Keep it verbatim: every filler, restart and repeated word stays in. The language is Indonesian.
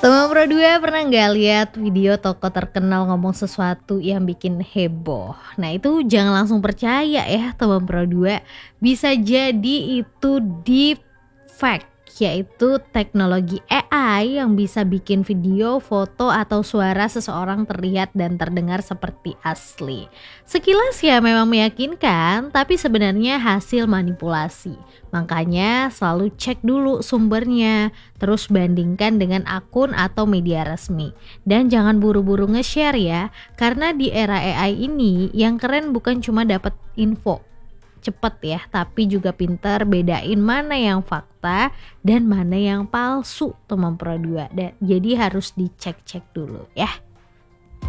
Teman Pro dua pernah nggak lihat video tokoh terkenal ngomong sesuatu yang bikin heboh? Nah itu jangan langsung percaya ya teman Pro dua. Bisa jadi itu deep fake, yaitu teknologi A I yang bisa bikin video, foto, atau suara seseorang terlihat dan terdengar seperti asli. Sekilas ya memang meyakinkan, tapi sebenarnya hasil manipulasi. Makanya selalu cek dulu sumbernya, terus bandingkan dengan akun atau media resmi. Dan jangan buru-buru nge-share ya, karena di era A I ini yang keren bukan cuma dapat info cepet ya, tapi juga pintar bedain mana yang fakta dan mana yang palsu teman Pro dua. Dan jadi harus dicek-cek dulu ya.